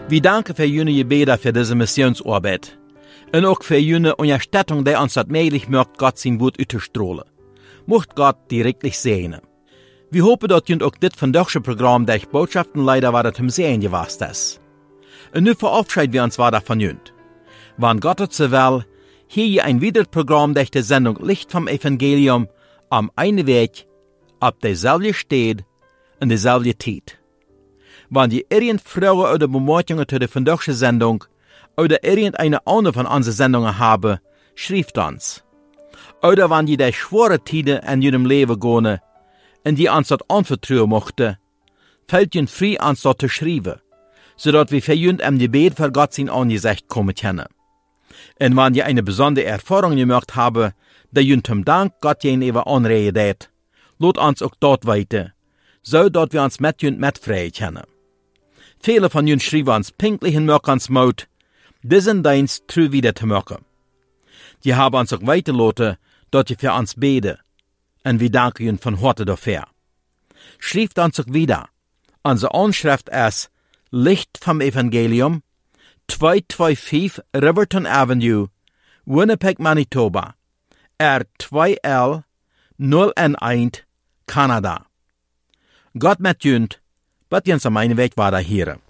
Wir danken für jene Gebete für diese Missionsarbeit. Und auch für jene Unterstützung, die uns das möglich macht, Gott sein Wort auszustrahlen. Mocht Gott direktlich segnen. Wir hoffen, dass ihr auch dit vandaagse Programm durch Botschaften leider war zum Sehen gewesen ist. Und nu verabschieden wir uns weiter von jünd. Wann Gott es so will, hier ein weiteres Programm durch die Sendung Licht vom Evangelium am einen Weg, ab derselbe steht und derselbe Zeit. Wenn ihr irgendeine Frage oder Bemerkungen zu der vandaagse Sendung oder irgendeine andere von unseren Sendungen haben, schreibt uns. Oder wenn ihr durch schwere Zeiten in eurem Leben gehen und die uns das anvertrauen möchte, fällt ihr frei, uns das zu schreiben, sodass wir für jünd im Gebet für Gott sein Angesicht kommen können. Und wenn ihr eine besondere Erfahrung gemacht habt, der jünd zum Dank Gott gegenüber anregen hat, lot uns auch dort weiter, so dass wir uns mit jünd mitfreien können. Viele von jünd schreiben uns pinklich in Möckens Mut, diesen Dienst treu wieder zu machen. Die haben uns auch weitergelassen, dass ihr für uns beten, und wir danken ihnen von Harte dafür. Schreibt uns auch wieder. Unsere Anschrift ist Licht vom Evangelium, 225 Riverton Avenue, Winnipeg, Manitoba, R2L 0N1, Kanada. Gott mit jünd, wird uns am einen Weg weiter hier.